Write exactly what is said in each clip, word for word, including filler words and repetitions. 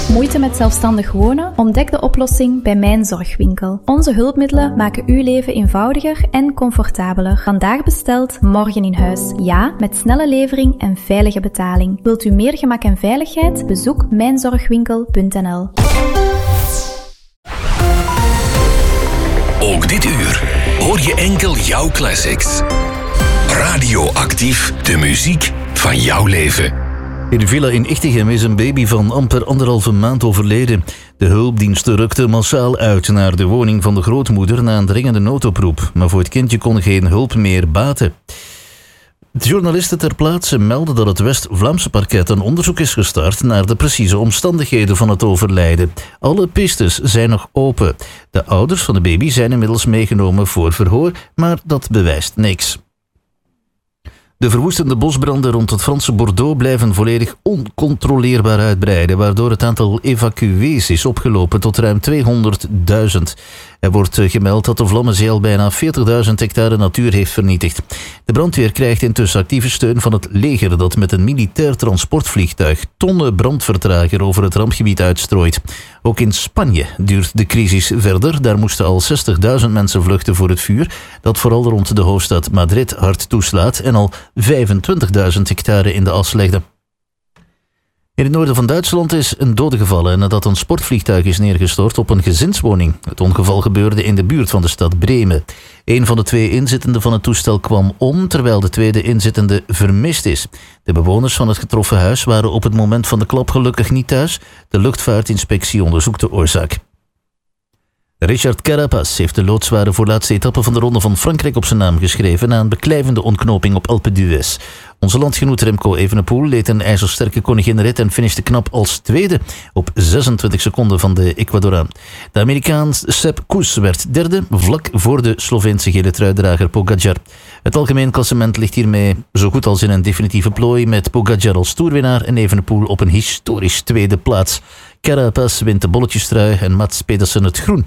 Moeite met zelfstandig wonen? Ontdek de oplossing bij Mijn Zorgwinkel. Onze hulpmiddelen maken uw leven eenvoudiger en comfortabeler. Vandaag besteld, morgen in huis. Ja, met snelle levering en veilige betaling. Wilt u meer gemak en veiligheid? Bezoek mijn zorgwinkel punt n l. Ook dit uur hoor je enkel jouw classics. Radioactief, de muziek van jouw leven. In de villa in Ichtegem is een baby van amper anderhalve maand overleden. De hulpdiensten rukten massaal uit naar de woning van de grootmoeder na een dringende noodoproep. Maar voor het kindje kon geen hulp meer baten. De journalisten ter plaatse melden dat het West-Vlaamse parket een onderzoek is gestart naar de precieze omstandigheden van het overlijden. Alle pistes zijn nog open. De ouders van de baby zijn inmiddels meegenomen voor verhoor, maar dat bewijst niks. De verwoestende bosbranden rond het Franse Bordeaux blijven volledig oncontroleerbaar uitbreiden, waardoor het aantal evacuees is opgelopen tot ruim tweehonderdduizend. Er wordt gemeld dat de Vlammenzee al bijna veertigduizend hectare natuur heeft vernietigd. De brandweer krijgt intussen actieve steun van het leger dat met een militair transportvliegtuig tonnen brandvertrager over het rampgebied uitstrooit. Ook in Spanje duurt de crisis verder. Daar moesten al zestigduizend mensen vluchten voor het vuur, dat vooral rond de hoofdstad Madrid hard toeslaat en al vijfentwintigduizend hectare in de as legde. In het noorden van Duitsland is een dode gevallen nadat een sportvliegtuig is neergestort op een gezinswoning. Het ongeval gebeurde in de buurt van de stad Bremen. Een van de twee inzittenden van het toestel kwam om, terwijl de tweede inzittende vermist is. De bewoners van het getroffen huis waren op het moment van de klap gelukkig niet thuis. De luchtvaartinspectie onderzoekt de oorzaak. Richard Carapaz heeft de loodzware voorlaatste etappe van de Ronde van Frankrijk op zijn naam geschreven na een beklijvende ontknoping op Alpe d'Huez. Onze landgenoot Remco Evenepoel leed een ijzersterke koninginrit en finishte knap als tweede op zesentwintig seconden van de Ecuadoraan. De Amerikaan Sepp Kuss werd derde, vlak voor de Sloveense gele truidrager Pogačar. Het algemeen klassement ligt hiermee zo goed als in een definitieve plooi met Pogačar als toerwinnaar en Evenepoel op een historisch tweede plaats. Carapaz wint de bolletjestrui en Mats Pedersen het groen.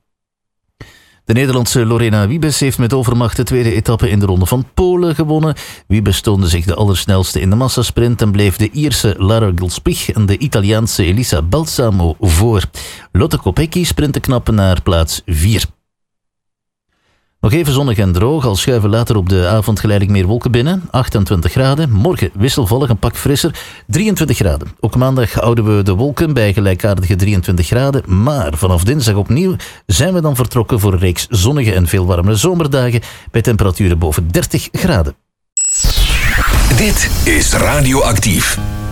De Nederlandse Lorena Wiebes heeft met overmacht de tweede etappe in de Ronde van Polen gewonnen. Wiebes toonde zich de allersnelste in de massasprint en bleef de Ierse Lara Gulspich en de Italiaanse Elisa Balsamo voor. Lotte Kopecky sprintte knap naar plaats vier. Nog even zonnig en droog, al schuiven later op de avond geleidelijk meer wolken binnen. achtentwintig graden. Morgen wisselvallig, een pak frisser. drieëntwintig graden. Ook maandag houden we de wolken bij gelijkaardige drieëntwintig graden. Maar vanaf dinsdag opnieuw zijn we dan vertrokken voor een reeks zonnige en veel warmere zomerdagen bij temperaturen boven dertig graden. Dit is Radioactief.